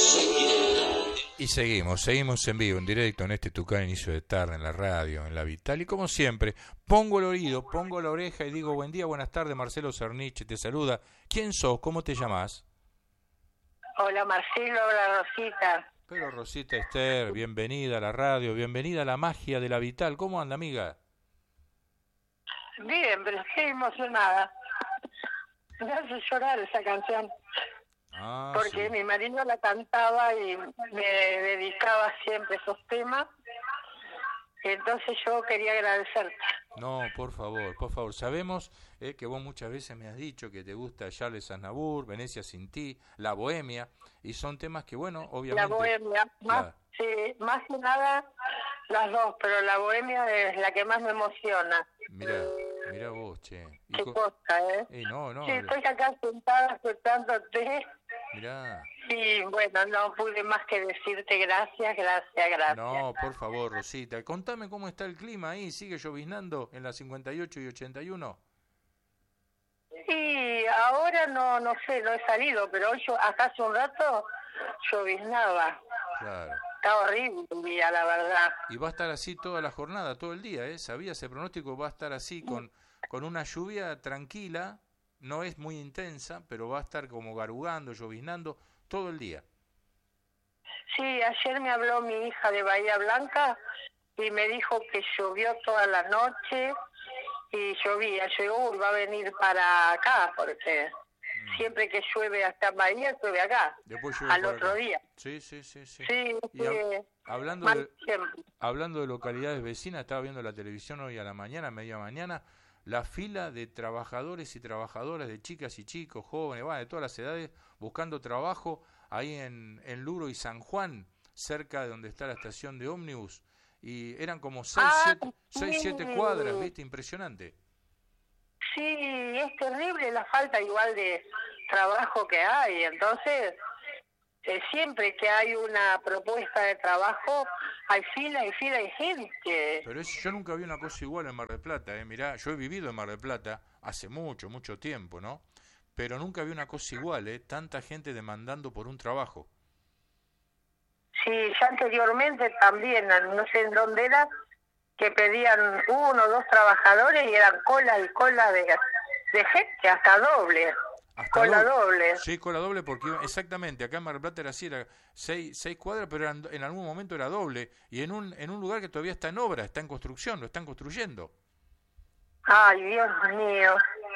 Y seguimos en vivo, en directo, en este Tucán inicio de tarde, en la radio, en la Vital. Y como siempre, pongo el oído, pongo la oreja y digo, buen día, buenas tardes, Marcelo Cernich te saluda. ¿Quién sos? ¿Cómo te llamás? Hola Marcelo, hola Rosita. Pero Rosita Esther, bienvenida a la radio, bienvenida a la magia de la Vital. ¿Cómo anda, amiga? Bien, pero estoy emocionada. Me hace llorar esa canción. Porque sí. mi marido la cantaba y me dedicaba siempre esos temas. Entonces yo quería agradecerte. No, por favor. Sabemos que vos muchas veces me has dicho que te gusta Charles Aznavour, Venecia sin ti, La Bohemia, y son temas que, bueno, obviamente... La Bohemia, sí, más que nada las dos, pero La Bohemia es la que más me emociona. Mira vos, che. Qué cosa, No. Sí, estoy acá sentada escuchándote. Mirá. Y bueno, no pude más que decirte gracias. No, por favor, Rosita. Contame cómo está el clima ahí. ¿Sigue lloviznando en la 58 y 81? Sí, ahora no sé, no he salido, pero hoy acá hace un rato lloviznaba. Claro. Está horrible el día, la verdad. Y va a estar así toda la jornada, todo el día, ¿eh? ¿Sabías? El pronóstico va a estar así, con una lluvia tranquila, no es muy intensa, pero va a estar como garugando, lloviznando todo el día. Sí, ayer me habló mi hija de Bahía Blanca y me dijo que llovió toda la noche y llovía. Yo digo, va a venir para acá, porque siempre que llueve hasta Bahía, llueve acá. Después llueve al otro acá. Día. Sí. Sí, hablando de localidades vecinas, estaba viendo la televisión hoy a la mañana, media mañana, la fila de trabajadores y trabajadoras, de chicas y chicos, jóvenes, de todas las edades, buscando trabajo ahí en Luro y San Juan, cerca de donde está la estación de ómnibus, y eran como 6-7 cuadras, ¿viste? Impresionante. Sí, es terrible la falta igual de trabajo que hay, entonces siempre que hay una propuesta de trabajo hay fila y gente. Pero yo nunca vi una cosa igual en Mar del Plata, mirá, yo he vivido en Mar del Plata hace mucho tiempo, ¿no? Pero nunca vi una cosa igual, tanta gente demandando por un trabajo. Sí, ya anteriormente también, no sé en dónde era, que pedían 1 o 2 trabajadores y eran cola y cola de gente, hasta doble. Cola doble. Sí, cola doble, porque exactamente, acá en Mar del Plata era así, era 6 cuadras, pero en algún momento era doble, y en un lugar que todavía está en obra, está en construcción, lo están construyendo. Ay, Dios mío.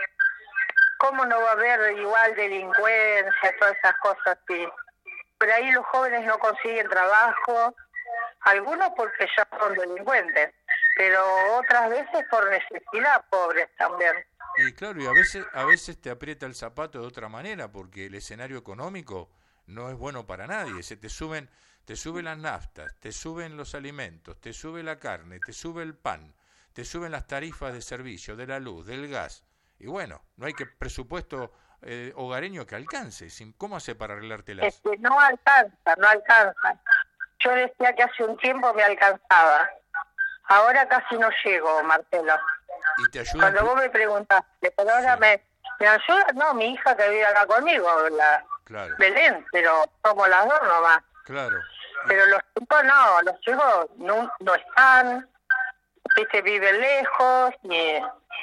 ¿Cómo no va a haber igual delincuencia, todas esas cosas? Sí. Pero ahí los jóvenes no consiguen trabajo, algunos porque ya son delincuentes, pero otras veces por necesidad, pobres también. Y claro, y a veces te aprieta el zapato de otra manera, porque el escenario económico no es bueno para nadie. Te suben las naftas, te suben los alimentos, te sube la carne, te sube el pan, te suben las tarifas de servicio, de la luz, del gas. Y bueno, no hay que presupuesto hogareño que alcance. ¿Cómo hace para arreglártelas? No alcanza. Yo decía que hace un tiempo me alcanzaba. Ahora casi no llego, Marcelo. ¿Y te ayuda? Cuando vos me preguntaste, pero ahora me ayuda, no, mi hija que vive acá conmigo, claro. Belén, pero somos las dos nomás. Claro. Pero los chicos no están, viste, viven lejos, y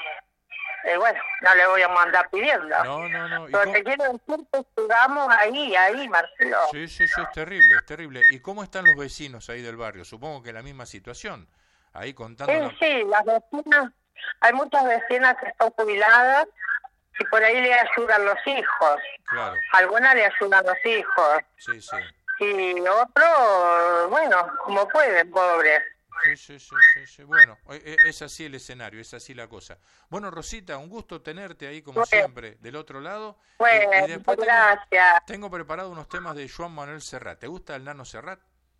bueno, no le voy a mandar pidiendo. No. Pero te quiero decir que estuvamos ahí, Marcelo. Sí, es terrible. ¿Y cómo están los vecinos ahí del barrio? Supongo que la misma situación. Ahí contando. Sí, las vecinas, hay muchas vecinas que están jubiladas y por ahí le ayudan los hijos. Claro. Algunas le ayudan los hijos. Sí. Y otros, bueno, como pueden, pobres. Sí. Bueno, es así el escenario, es así la cosa. Bueno, Rosita, un gusto tenerte ahí como siempre, del otro lado. Bueno, y después gracias. Tengo preparado unos temas de Joan Manuel Serrat. ¿Te gusta el Nano Serrat?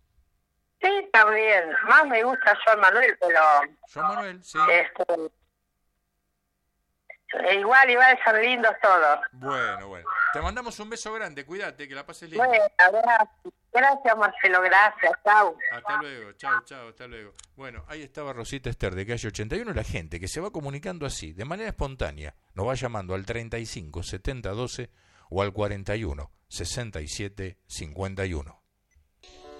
Sí, también. Más me gusta Joan Manuel, pero... Joan Manuel, sí. Igual son lindos todos. Bueno. Te mandamos un beso grande, cuídate, que la pases lindo. Bueno, gracias Marcelo, gracias, chau. Hasta luego, chau, hasta luego. Bueno, ahí estaba Rosita Esther de Calle 81, la gente que se va comunicando así, de manera espontánea, nos va llamando al 35 70 12 o al 41 67 51.